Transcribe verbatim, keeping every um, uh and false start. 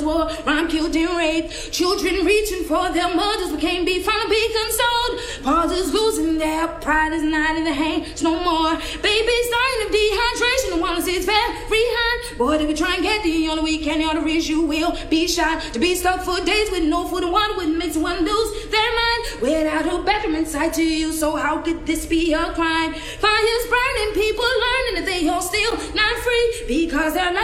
war, rhyme killed and raped. Children reaching for their mothers but can't be found to be consoled. Fathers losing their pride is not in the hands no more. Babies dying of dehydration and wanna see it's very hard. Boy, if you try and get the only way can the arteries, you will be shot. To be stuck for days with no food and water would make someone lose their mind. Without a bathroom inside to you, so how could this be a crime? Fires burning, people learning that they are still not free because they're not